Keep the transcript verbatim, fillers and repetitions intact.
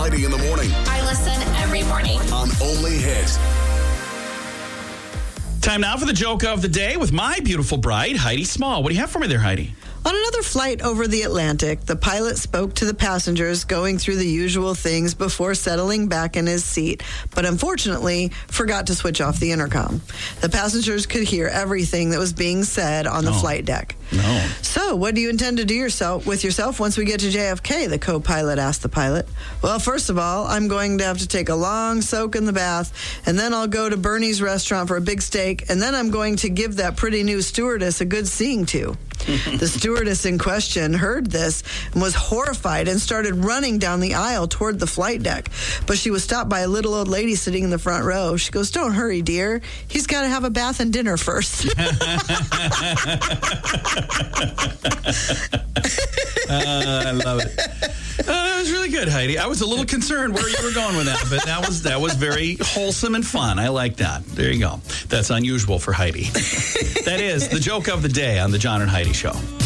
Heidi in the morning. I listen every morning. On Only Hit. Time now for the joke of the day with my beautiful bride, Heidi Small. What do you have for me there, Heidi? On another flight over the Atlantic, the pilot spoke to the passengers, going through the usual things before settling back in his seat, but unfortunately forgot to switch off the intercom. The passengers could hear everything that was being said on the No. flight deck. No. So, what do you intend to do yourself with yourself once we get to J F K? The co-pilot asked the pilot. Well, first of all, I'm going to have to take a long soak in the bath, and then I'll go to Bernie's restaurant for a big steak, and then I'm going to give that pretty new stewardess a good seeing to. The stewardess in question heard this and was horrified and started running down the aisle toward the flight deck. But she was stopped by a little old lady sitting in the front row. She goes, "Don't hurry, dear. He's got to have a bath and dinner first." Uh, I love it. Uh, that was really good, Heidi. I was a little concerned where you were going with that, but that was that was very wholesome and fun. I like that. There you go. That's unusual for Heidi. That is the joke of the day on the John and Heidi Show.